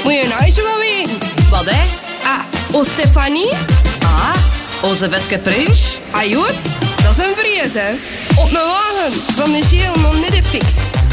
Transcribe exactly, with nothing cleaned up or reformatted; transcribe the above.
Moet je nou eens wel weten? Wat, hè? Ah, o Stefanie? Ah, onze Veske Prins. Ah, Jood? Dat is een vrees, hè. Op een wagen van de geel nog niet de fix.